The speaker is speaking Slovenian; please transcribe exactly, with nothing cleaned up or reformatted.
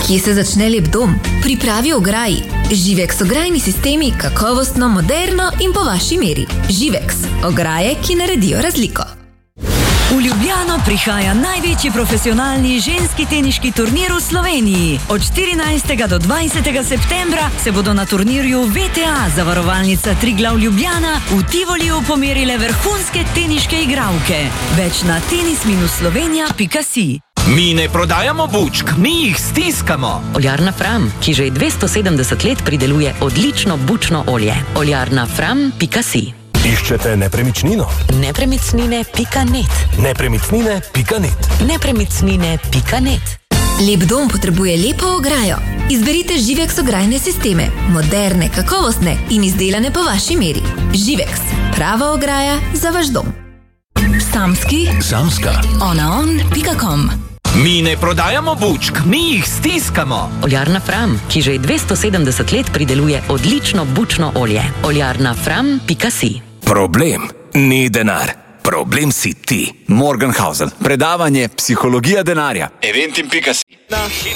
Kje se začne lep dom? Pripravi ograji. Živex ograjni sistemi, kakovostno, moderno in po vaši meri. Živex, ograje, ki naredijo razliko. V Ljubljano prihaja največji profesionalni ženski teniški turnir v Sloveniji. Od štirinajstega do dvajsetega septembra se bodo na turnirju V T A Zavarovalnica Triglav Ljubljana v Tivoliju pomerile vrhunske teniške igralke. Več na tenis slovenija pika si. Mi ne prodajamo bučk, mi jih stiskamo. Oljarna Fram, ki že dvesto sedemdeset let prideluje odlično bučno olje. Oljarna Fram pika si. Iščete nepremičnino? Nepremicnine pika net. Nepremičnine pika net. Nepremicnine pika net. Lep dom potrebuje lepo ograjo. Izberite Živex ograjne sisteme. Moderne, kakovostne in izdelane po vaši meri. Živex, prava ograja za vaš dom. Samski, Samska. onaon pika com. Mi ne prodajamo bučk, mi jih stiskamo. Oljarna Fram, ki že dvesto sedemdeset let prideluje odlično bučno olje. Oljarna Fram pika si. Problem ni denar. Problem si ti. Morgenhausen. Predavanje Psihologija denarja. eventim pika si.